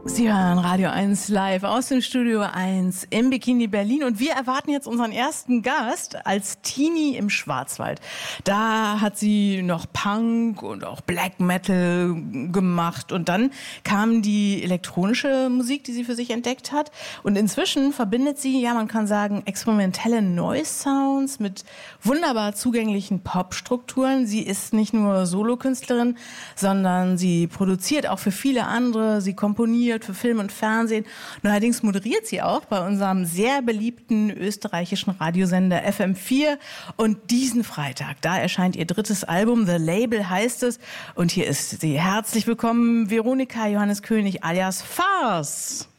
Sie hören Radio 1 live aus dem Studio 1 im Bikini Berlin und wir erwarten jetzt unseren ersten Gast als Teenie im Schwarzwald. Da hat sie noch Punk und auch Black Metal gemacht und dann kam die elektronische Musik, die sie für sich entdeckt hat und inzwischen verbindet sie, ja man kann sagen, experimentelle Noise Sounds mit wunderbar zugänglichen Popstrukturen. Sie ist nicht nur Solokünstlerin, sondern sie produziert auch für viele andere, sie komponiert für Film und Fernsehen. Neuerdings moderiert sie auch bei unserem sehr beliebten österreichischen Radiosender FM4. Und diesen Freitag, da erscheint ihr drittes Album, The Label heißt es. Und hier ist sie. Herzlich willkommen, Veronika Johannes König alias Farce.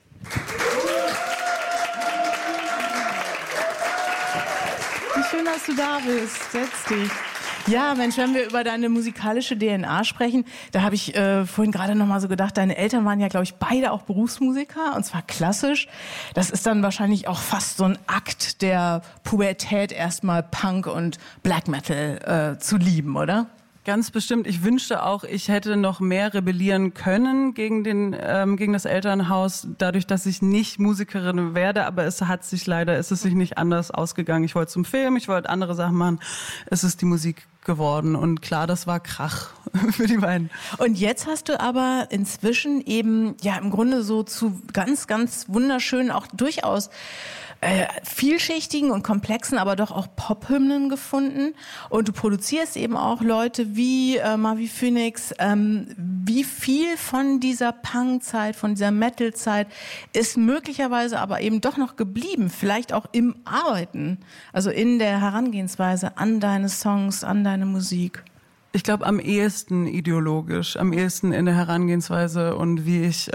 Wie schön, dass du da bist. Setz dich. Ja, Mensch, wenn wir über deine musikalische DNA sprechen, da habe ich vorhin gerade noch mal so gedacht, deine Eltern waren ja, glaube ich, beide auch Berufsmusiker und zwar klassisch. Das ist dann wahrscheinlich auch fast so ein Akt der Pubertät, erstmal Punk und Black Metal zu lieben, oder? Ganz bestimmt. Ich wünschte auch, ich hätte noch mehr rebellieren können gegen das Elternhaus, dadurch, dass ich nicht Musikerin werde. Aber ist es sich nicht anders ausgegangen. Ich wollte zum Film, ich wollte andere Sachen machen. Es ist die Musik geworden. Und klar, das war Krach für die beiden. Und jetzt hast du aber inzwischen eben, ja, im Grunde so zu ganz, ganz wunderschönen, auch durchaus vielschichtigen und komplexen, aber doch auch Pop-Hymnen gefunden. Und du produzierst eben auch Leute wie Marvi Phoenix. Wie viel von dieser Punk-Zeit, von dieser Metal-Zeit ist möglicherweise aber eben doch noch geblieben? Vielleicht auch im Arbeiten, also in der Herangehensweise an deine Songs, an deine Musik? Ich glaube, am ehesten ideologisch, am ehesten in der Herangehensweise und wie ich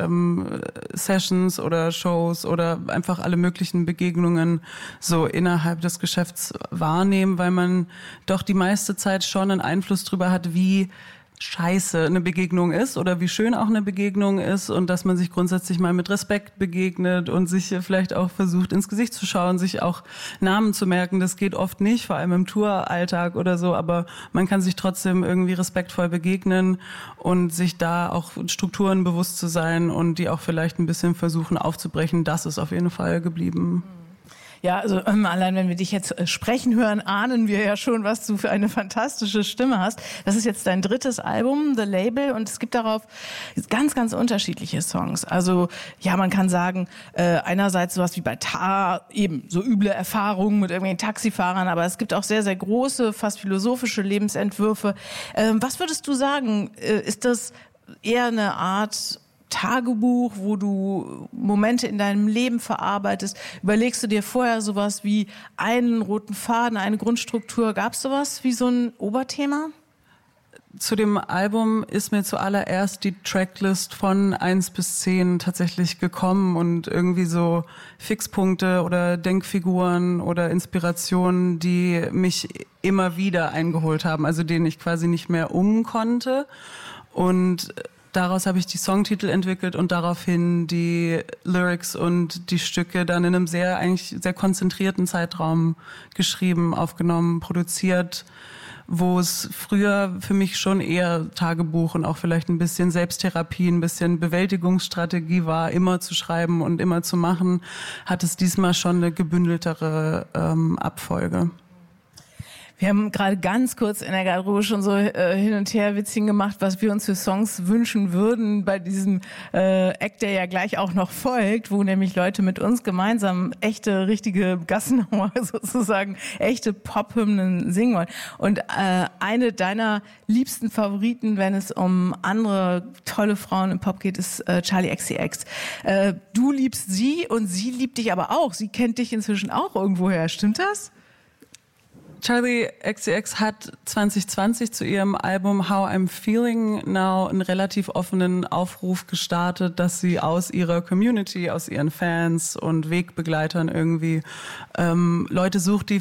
Sessions oder Shows oder einfach alle möglichen Begegnungen so innerhalb des Geschäfts wahrnehme, weil man doch die meiste Zeit schon einen Einfluss drüber hat, wie scheiße eine Begegnung ist oder wie schön auch eine Begegnung ist und dass man sich grundsätzlich mal mit Respekt begegnet und sich vielleicht auch versucht ins Gesicht zu schauen, sich auch Namen zu merken. Das geht oft nicht, vor allem im Touralltag oder so, aber man kann sich trotzdem irgendwie respektvoll begegnen und sich da auch Strukturen bewusst zu sein und die auch vielleicht ein bisschen versuchen aufzubrechen. Das ist auf jeden Fall geblieben. Ja, also allein wenn wir dich jetzt sprechen hören, ahnen wir ja schon, was du für eine fantastische Stimme hast. Das ist jetzt dein drittes Album, The Label, und es gibt darauf ganz, ganz unterschiedliche Songs. Also ja, man kann sagen, einerseits sowas wie bei Tar, eben so üble Erfahrungen mit irgendwelchen Taxifahrern, aber es gibt auch sehr, sehr große, fast philosophische Lebensentwürfe. Was würdest du sagen, ist das eher eine Art Tagebuch, wo du Momente in deinem Leben verarbeitest? Überlegst du dir vorher sowas wie einen roten Faden, eine Grundstruktur? Gab es sowas wie so ein Oberthema? Zu dem Album ist mir zuallererst die Tracklist von 1 bis 10 tatsächlich gekommen und irgendwie so Fixpunkte oder Denkfiguren oder Inspirationen, die mich immer wieder eingeholt haben, also denen ich quasi nicht mehr konnte. Und daraus habe ich die Songtitel entwickelt und daraufhin die Lyrics und die Stücke dann in einem eigentlich sehr konzentrierten Zeitraum geschrieben, aufgenommen, produziert, wo es früher für mich schon eher Tagebuch und auch vielleicht ein bisschen Selbsttherapie, ein bisschen Bewältigungsstrategie war, immer zu schreiben und immer zu machen, hat es diesmal schon eine gebündeltere Abfolge. Wir haben gerade ganz kurz in der Garderobe schon so hin und her Witzchen gemacht, was wir uns für Songs wünschen würden bei diesem Act, der ja gleich auch noch folgt, wo nämlich Leute mit uns gemeinsam echte, richtige Gassenhauer sozusagen, echte Pop-Hymnen singen wollen. Und eine deiner liebsten Favoriten, wenn es um andere tolle Frauen im Pop geht, ist Charli XCX. Du liebst sie und sie liebt dich aber auch. Sie kennt dich inzwischen auch irgendwoher. Stimmt das? Charli XCX hat 2020 zu ihrem Album How I'm Feeling Now einen relativ offenen Aufruf gestartet, dass sie aus ihrer Community, aus ihren Fans und Wegbegleitern irgendwie Leute sucht, die